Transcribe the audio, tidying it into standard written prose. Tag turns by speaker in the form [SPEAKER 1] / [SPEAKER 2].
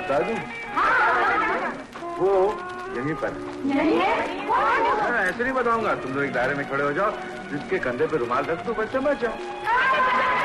[SPEAKER 1] बता दूं? वो यहीं पर है। ऐसे नहीं बताऊंगा, तुम लोग एक दायरे में खड़े हो जाओ, जिसके कंधे पे रुमाल रख दो, बच्चा बच जाओ।